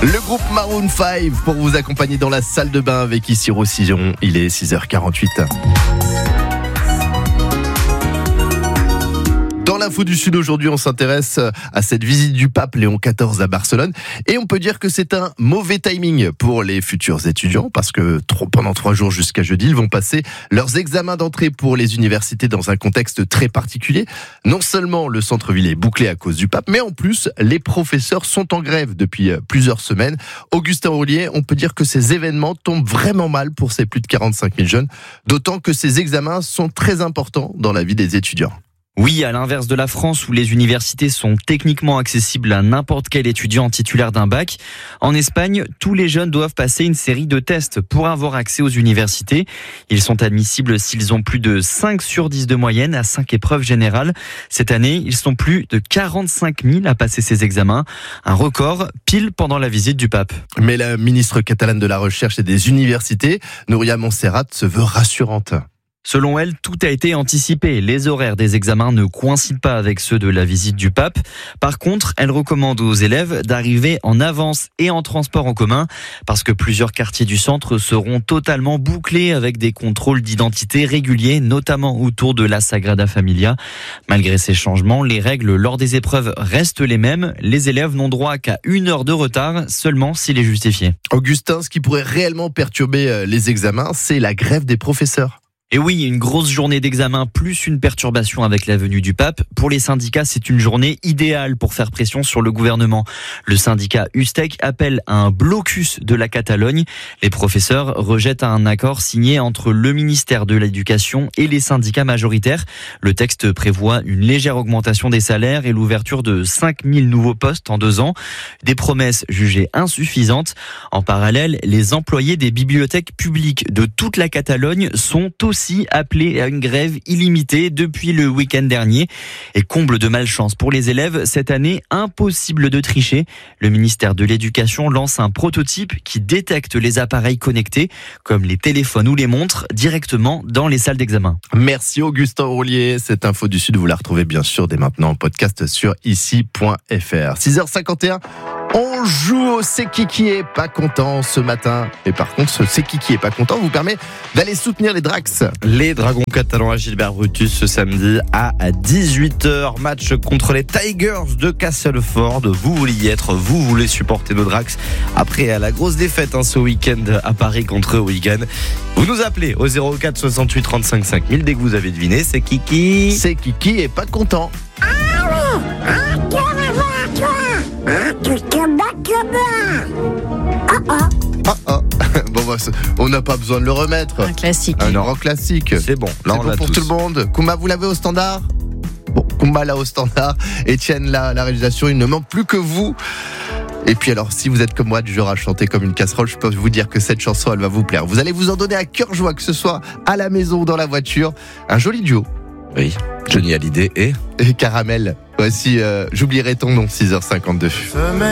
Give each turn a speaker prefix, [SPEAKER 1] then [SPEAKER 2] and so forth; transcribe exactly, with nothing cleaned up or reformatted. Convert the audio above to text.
[SPEAKER 1] Le groupe Maroon cinq pour vous accompagner dans la salle de bain avec ici Roussillon. Il est six heures quarante-huit. Dans l'info du Sud aujourd'hui, on s'intéresse à cette visite du pape Léon quatorze à Barcelone et on peut dire que c'est un mauvais timing pour les futurs étudiants parce que pendant trois jours jusqu'à jeudi, ils vont passer leurs examens d'entrée pour les universités dans un contexte très particulier. Non seulement le centre-ville est bouclé à cause du pape, mais en plus, les professeurs sont en grève depuis plusieurs semaines. Augustin Roulier, on peut dire que ces événements tombent vraiment mal pour ces plus de quarante-cinq mille jeunes, d'autant que ces examens sont très importants dans la vie des étudiants.
[SPEAKER 2] Oui, à l'inverse de la France où les universités sont techniquement accessibles à n'importe quel étudiant titulaire d'un bac, en Espagne, tous les jeunes doivent passer une série de tests pour avoir accès aux universités. Ils sont admissibles s'ils ont plus de cinq sur dix de moyenne à cinq épreuves générales. Cette année, ils sont plus de quarante-cinq mille à passer ces examens, un record pile pendant la visite du pape.
[SPEAKER 1] Mais la ministre catalane de la Recherche et des Universités, Núria Montserrat, se veut rassurante.
[SPEAKER 2] Selon elle, tout a été anticipé. Les horaires des examens ne coïncident pas avec ceux de la visite du pape. Par contre, elle recommande aux élèves d'arriver en avance et en transport en commun parce que plusieurs quartiers du centre seront totalement bouclés avec des contrôles d'identité réguliers, notamment autour de la Sagrada Familia. Malgré ces changements, les règles lors des épreuves restent les mêmes. Les élèves n'ont droit qu'à une heure de retard, seulement s'il est justifié.
[SPEAKER 1] Augustin, ce qui pourrait réellement perturber les examens, c'est la grève des professeurs.
[SPEAKER 2] Et oui, une grosse journée d'examen plus une perturbation avec la venue du pape. Pour les syndicats, c'est une journée idéale pour faire pression sur le gouvernement. Le syndicat Ustec appelle à un blocus de la Catalogne. Les professeurs rejettent un accord signé entre le ministère de l'Éducation et les syndicats majoritaires. Le texte prévoit une légère augmentation des salaires et l'ouverture de cinq mille nouveaux postes en deux ans. Des promesses jugées insuffisantes. En parallèle, les employés des bibliothèques publiques de toute la Catalogne sont aussi appelé à une grève illimitée depuis le week-end dernier. Et comble de malchance pour les élèves, cette année, impossible de tricher. Le ministère de l'Éducation lance un prototype qui détecte les appareils connectés, comme les téléphones ou les montres, directement dans les salles d'examen.
[SPEAKER 1] Merci Augustin Roulier. Cette info du Sud, vous la retrouvez bien sûr dès maintenant en podcast sur ici point f r. six heures cinquante et un. On joue au C'est qui qui est pas content ce matin. Et par contre, ce C'est qui qui est pas content vous permet d'aller soutenir les Drax.
[SPEAKER 3] Les Dragons catalans à Gilbert Brutus ce samedi à dix-huit heures. Match contre les Tigers de Castleford. Vous voulez y être, vous voulez supporter nos Drax. Après la grosse défaite hein, ce week-end à Paris contre Wigan. Vous nous appelez au zéro quatre soixante-huit trente-cinq cinq mille dès que vous avez deviné. C'est qui qui
[SPEAKER 1] C'est qui qui est pas content.
[SPEAKER 4] Ah oui, ah toi, toi, toi. Ah, tout te bat, te bat. Oh oh.
[SPEAKER 1] Oh oh. Bon, bah, on n'a pas besoin de le remettre.
[SPEAKER 5] Un classique.
[SPEAKER 1] Un grand classique.
[SPEAKER 3] C'est bon, là
[SPEAKER 1] c'est
[SPEAKER 3] on
[SPEAKER 1] bon
[SPEAKER 3] a
[SPEAKER 1] pour
[SPEAKER 3] tous.
[SPEAKER 1] tout le monde. Kumba, vous l'avez au standard ? Bon, Kumba là au standard. Etienne là, la réalisation, il ne manque plus que vous. Et puis alors, si vous êtes comme moi du genre à chanter comme une casserole, je peux vous dire que cette chanson, elle va vous plaire. Vous allez vous en donner à cœur joie, que ce soit à la maison ou dans la voiture. Un joli duo.
[SPEAKER 3] Oui, Johnny Hallyday et...
[SPEAKER 1] Et Caramel. Voici euh, J'oublierai ton nom, six heures cinquante-deux.